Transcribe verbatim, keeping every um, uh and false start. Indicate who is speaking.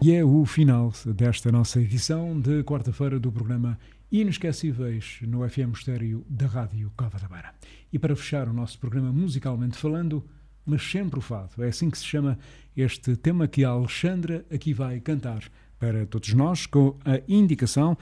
Speaker 1: E é o final desta nossa edição de quarta-feira do programa Inesquecíveis no F M Estéreo da Rádio Cova da Beira. E para fechar o nosso programa musicalmente falando, mas sempre o fado, é assim que se chama este tema que a Alexandra aqui vai cantar para todos nós, com a indicação